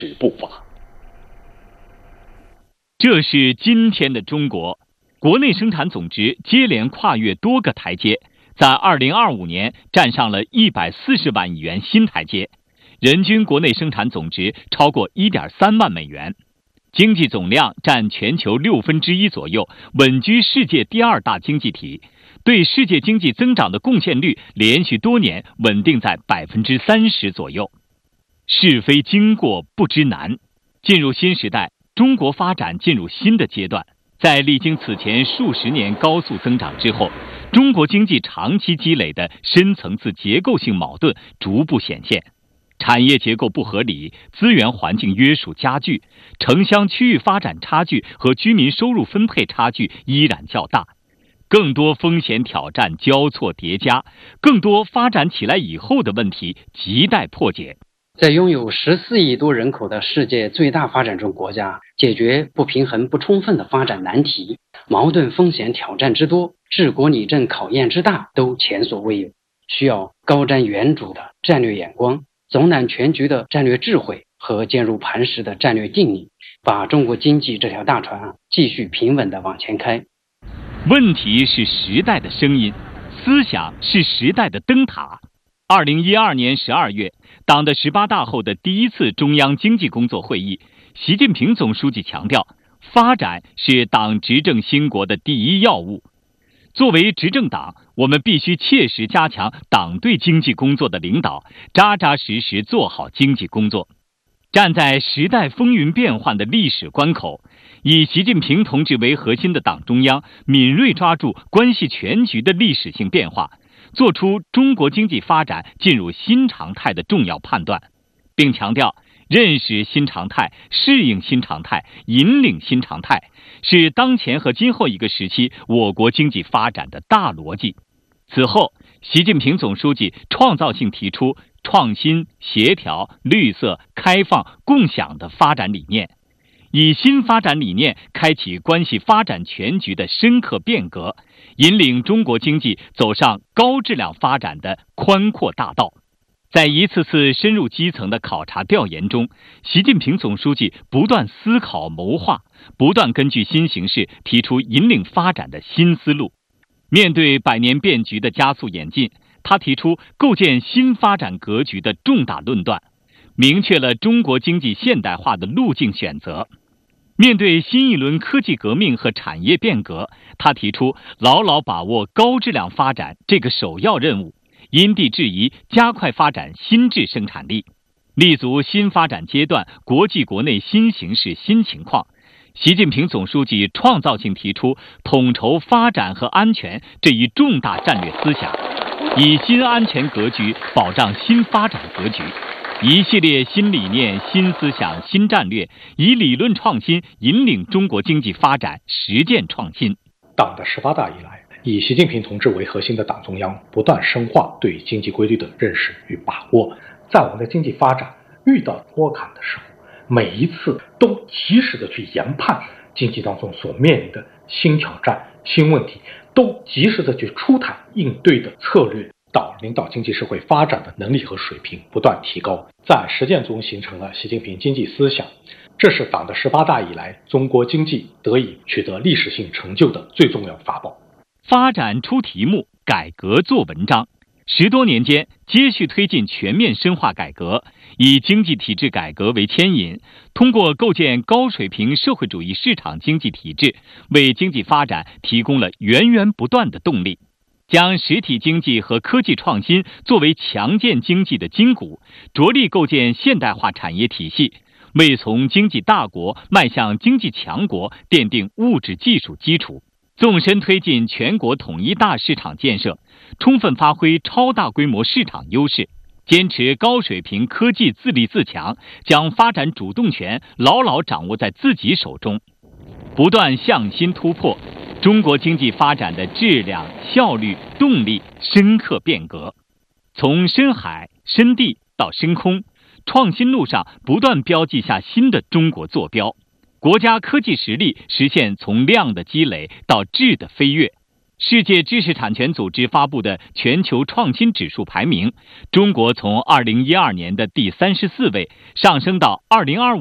步伐。 这是今天的中国，国内生产总值接连跨越多个台阶，在2025年站上了140万亿元新台阶，人均国内生产总值超过1.3万美元，经济总量占全球1/6左右，稳居世界第2大经济体，对世界经济增长的贡献率连续多年稳定在30%左右。是非经过不知难，进入新时代，中国发展进入新的阶段。在历经此前数十年高速增长之后，中国经济长期积累的深层次结构性矛盾逐步显现，产业结构不合理，资源环境约束加剧，城乡区域发展差距和居民收入分配差距依然较大，更多风险挑战交错叠加，更多发展起来以后的问题亟待破解。 在拥有14亿多人口的世界最大发展中国家，解决不平衡不充分的发展难题，矛盾风险挑战之多，治国理政考验之大，都前所未有，需要高瞻远瞩的战略眼光，总揽全局的战略智慧和坚如磐石的战略定力，把中国经济这条大船继续平稳地往前开。 问题是时代的声音，思想是时代的灯塔。2012年12月，党的18大后的第一次中央经济工作会议，习近平总书记强调，发展是党执政兴国的第一要务。作为执政党，我们必须切实加强党对经济工作的领导，扎扎实实做好经济工作。站在时代风云变幻的历史关口，以习近平同志为核心的党中央敏锐抓住关系全局的历史性变化，做出中国经济发展进入新常态的重要判断，并强调认识新常态、适应新常态、引领新常态是当前和今后一个时期我国经济发展的大逻辑。此后，习近平总书记创造性提出创新、协调、绿色、开放、共享的发展理念，以新发展理念开启关系发展全局的深刻变革，引领中国经济走上高质量发展的宽阔大道。在一次次深入基层的考察调研中，习近平总书记不断思考谋划，不断根据新形势提出引领发展的新思路。面对百年变局的加速演进，他提出构建新发展格局的重大论断，明确了中国经济现代化的路径选择。面对新一轮科技革命和产业变革，他提出牢牢把握高质量发展这个首要任务，因地制宜加快发展新质生产力，立足新发展阶段国际国内新形势新情况。习近平总书记创造性提出统筹发展和安全这一重大战略思想，以新安全格局保障新发展格局，一系列新理念、新思想、新战略，以理论创新引领中国经济发展实践创新。 党的18大以来，以习近平同志为核心的党中央不断深化对经济规律的认识与把握，在我们的经济发展遇到脱坎的时候，每一次都及时的去研判经济当中所面临的新挑战、新问题，都及时的去出台应对的策略，领导经济社会发展的能力和水平不断提高，在实践中形成了习近平经济思想。这是党的18大以来中国经济得以取得历史性成就的最重要的法宝。 发展出题目，改革做文章。10多年间，接续推进全面深化改革，以经济体制改革为牵引，通过构建高水平社会主义市场经济体制，为经济发展提供了源源不断的动力，将实体经济和科技创新作为强健经济的筋骨，着力构建现代化产业体系，为从经济大国迈向经济强国奠定物质技术基础。纵深推进全国统一大市场建设，充分发挥超大规模市场优势，坚持高水平科技自立自强，将发展主动权牢牢掌握在自己手中，不断向新突破，中国经济发展的质量、效率、动力深刻变革。从深海、深地到深空，创新路上不断标记下新的中国坐标。国家科技实力实现从量的积累到质的飞跃， 世界知识产权组织发布的全球创新指数排名，中国从2012年的第34位上升到2025